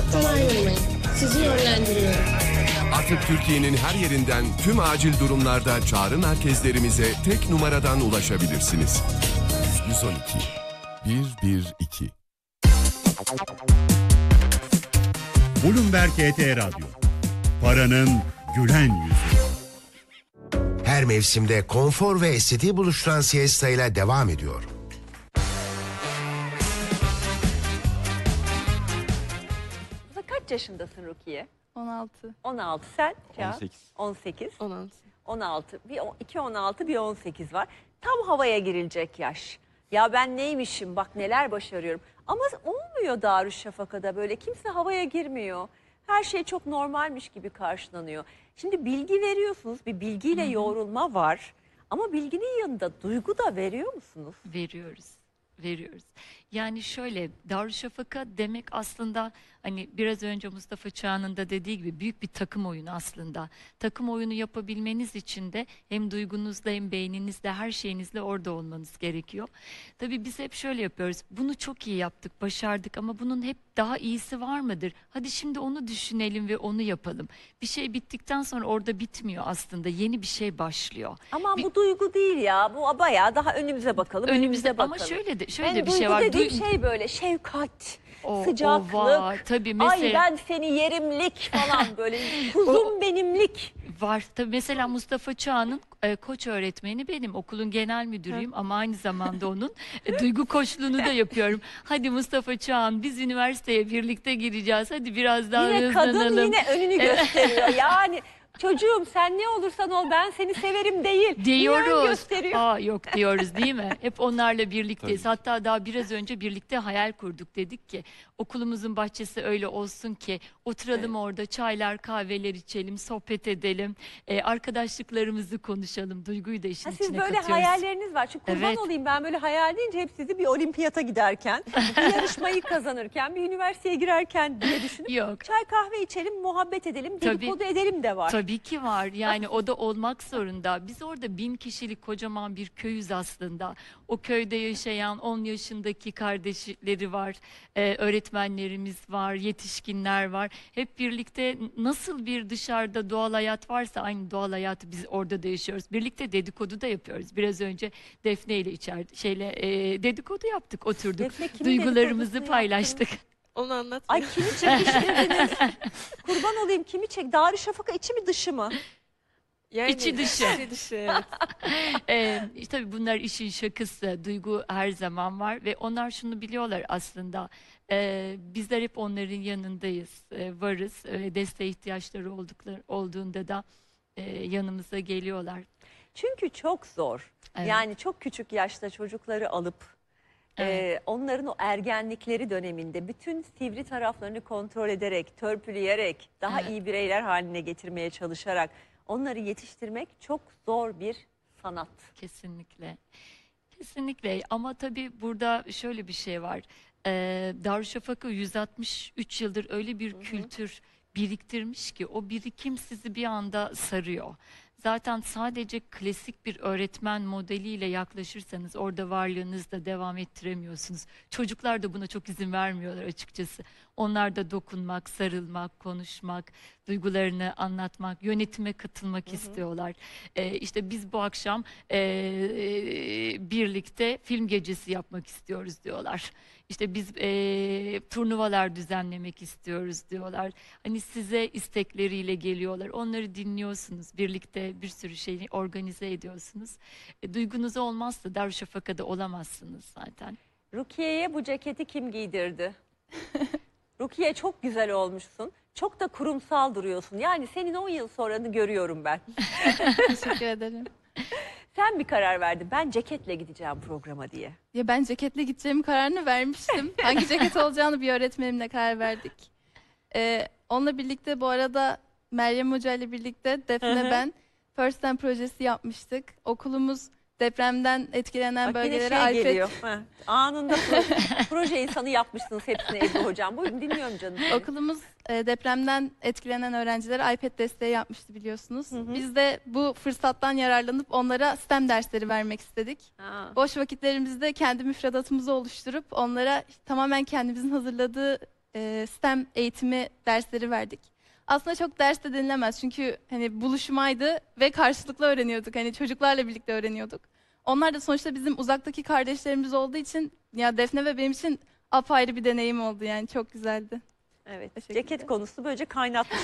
Hastalıktan ayrılmayın. Sizi yönlendiriyorum. Artık Türkiye'nin her yerinden tüm acil durumlarda çağrı merkezlerimize tek numaradan ulaşabilirsiniz. 112 112. Bloomberg HT Radyo. Paranın gülen yüzü. Her mevsimde konfor ve estetiği buluşturan siesta ile devam ediyor. Kaç yaşındasın Rukiye? 16. 16. Sen? 18. 18. 16. 16. İki 16, bir 18 var. Tam havaya girilecek yaş. Ya ben neymişim, bak neler başarıyorum. Ama olmuyor Darüşşafaka'da böyle. Kimse havaya girmiyor. Her şey çok normalmiş gibi karşılanıyor. Şimdi bilgi veriyorsunuz. Bir bilgiyle yoğrulma var. Ama bilginin yanında duygu da veriyor musunuz? Veriyoruz. Yani şöyle, Darüşşafaka demek aslında hani biraz önce Mustafa Çağan'ın da dediği gibi büyük bir takım oyunu aslında. Takım oyunu yapabilmeniz için de hem duygunuzla hem beyninizle her şeyinizle orada olmanız gerekiyor. Tabii biz hep şöyle yapıyoruz. Bunu çok iyi yaptık, başardık ama bunun hep daha iyisi var mıdır? Hadi şimdi onu düşünelim ve onu yapalım. Bir şey bittikten sonra orada bitmiyor aslında. Yeni bir şey başlıyor. Ama bu duygu değil ya. Bu bayağı daha önümüze bakalım. Önümüze bakalım. Ama şöyle de bir şey var. Duygu dediğim şey böyle şefkat, O sıcaklık. var. Tabii mesela, ay ben seni yerimlik falan böyle. Kuzum benimlik. Var. Tabii mesela Mustafa Çağan'ın koç öğretmeni benim. Okulun genel müdürüyüm ama aynı zamanda onun duygu koçluğunu da yapıyorum. Hadi Mustafa Çağan biz üniversiteye birlikte gireceğiz. Hadi biraz daha Yine hızlanalım. kadın yine önünü gösteriyor. Yani çocuğum sen ne olursan ol ben seni severim değil. Diyoruz. Gösteriyor. Yok diyoruz değil mi? Hep onlarla birlikteyiz. Hatta daha biraz önce birlikte hayal kurduk. Dedik ki okulumuzun bahçesi öyle olsun ki oturalım orada çaylar kahveler içelim, sohbet edelim. Arkadaşlıklarımızı konuşalım. Duyguyu da işin Siz içine böyle katıyoruz. hayalleriniz var. Çünkü kurban olayım ben böyle hayal deyince hep sizi bir olimpiyata giderken, bir yarışmayı kazanırken, bir üniversiteye girerken diye düşünüp Yok. çay kahve içelim, muhabbet edelim, dedikodu edelim de var. Tabii ki var. Yani o da olmak zorunda. Biz orada 1000 kişilik kocaman bir köyüz aslında. O köyde yaşayan 10 yaşındaki kardeşleri var, öğretmenlerimiz var, yetişkinler var. Hep birlikte nasıl bir dışarıda doğal hayat varsa aynı doğal hayatı biz orada da yaşıyoruz. Birlikte dedikodu da yapıyoruz. Biraz önce Defne ile dedikodu yaptık, oturduk. Defne, kimin Duygularımızı dedikodusunu paylaştık. Onu anlat. Ay kimi çekiştirdiniz? Kurban olayım kimi çek? Darüşşafaka içi mi dışı mı? Yani, İçi dışı. İçi dışı evet. Tabii bunlar işin şakası. Duygu her zaman var ve onlar şunu biliyorlar aslında. Bizler hep onların yanındayız, varız. Desteğe ihtiyaçları olduğunda da yanımıza geliyorlar. Çünkü çok zor. Evet. Yani çok küçük yaşta çocukları alıp onların o ergenlikleri döneminde bütün sivri taraflarını kontrol ederek, törpüleyerek, daha iyi bireyler haline getirmeye çalışarak onları yetiştirmek çok zor bir sanat. Kesinlikle. Kesinlikle ama tabii burada şöyle bir şey var. Darüşşafaka 163 yıldır öyle bir kültür biriktirmiş ki o birikim sizi bir anda sarıyor. Zaten sadece klasik bir öğretmen modeliyle yaklaşırsanız orada varlığınızda devam ettiremiyorsunuz. Çocuklar da buna çok izin vermiyorlar açıkçası. Onlar da dokunmak, sarılmak, konuşmak, duygularını anlatmak, yönetime katılmak istiyorlar. İşte biz bu akşam birlikte film gecesi yapmak istiyoruz diyorlar. İşte biz turnuvalar düzenlemek istiyoruz diyorlar. Hani size istekleriyle geliyorlar. Onları dinliyorsunuz. Birlikte bir sürü şeyi organize ediyorsunuz. Duygunuz olmazsa Darüşşafaka'da olamazsınız zaten. Rukiye'ye bu ceketi kim giydirdi? Rukiye çok güzel olmuşsun. Çok da kurumsal duruyorsun. Yani senin 10 yıl sonranı görüyorum ben. Teşekkür ederim. Sen bir karar verdin. Ben ceketle gideceğim programa diye. Ya ben ceketle gideceğim kararını vermiştim. Hangi ceket olacağını bir öğretmenimle karar verdik. Onunla birlikte bu arada Meryem Hoca ile birlikte Defne ben First Time projesi yapmıştık. Okulumuz depremden etkilenen Bak yine bölgelere geliyor. Anında proje insanı yapmışsınız hepsini Ebru Hocam. Buyurun dinliyorum canım. Okulumuz depremden etkilenen öğrencilere iPad desteği yapmıştı biliyorsunuz. Biz de bu fırsattan yararlanıp onlara STEM dersleri vermek istedik. Boş vakitlerimizde kendi müfredatımızı oluşturup onlara tamamen kendimizin hazırladığı STEM eğitimi dersleri verdik. Aslında çok ders de denilemez çünkü hani buluşmaydı ve karşılıklı öğreniyorduk. Hani çocuklarla birlikte öğreniyorduk. Onlar da sonuçta bizim uzaktaki kardeşlerimiz olduğu için ya Defne ve benim için apayrı bir deneyim oldu yani çok güzeldi. Evet. Teşekkürler. Ceket konusu böylece kaynatmış